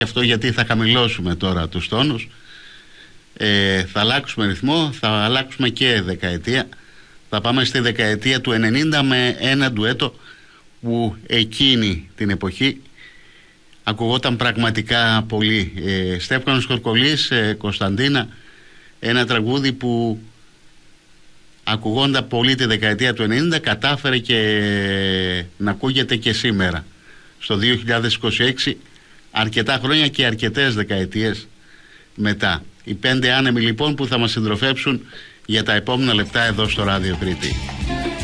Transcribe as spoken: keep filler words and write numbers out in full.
αυτό γιατί θα χαμηλώσουμε τώρα τους τόνους. Ε, θα αλλάξουμε ρυθμό, θα αλλάξουμε και δεκαετία. Θα πάμε στη δεκαετία του ενενήντα με ένα ντουέτο που εκείνη την εποχή ακουγόταν πραγματικά πολύ. ε, Στέφανος Κορκολής, ε, Κωνσταντίνα, ένα τραγούδι που ακουγόνταν πολύ τη δεκαετία του ενενήντα, κατάφερε και να ακούγεται και σήμερα στο δύο χιλιάδες είκοσι έξι, αρκετά χρόνια και αρκετές δεκαετίες μετά. Οι πέντε άνεμοι λοιπόν που θα μας συντροφέψουν για τα επόμενα λεπτά εδώ στο Ράδιο Κρήτη.